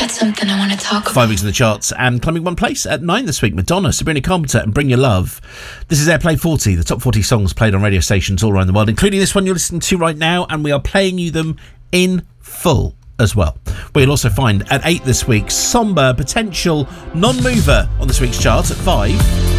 got something I want to talk about. 5 weeks in the charts and climbing one place at 9 this week. Madonna, Sabrina Carpenter and Bring Your Love. This is Airplay 40, the top 40 songs played on radio stations all around the world, including this one you're listening to right now, and we are playing you them in full as well. We'll also find at 8 this week, Somber, Potential, Non-Mover on this week's chart at 5.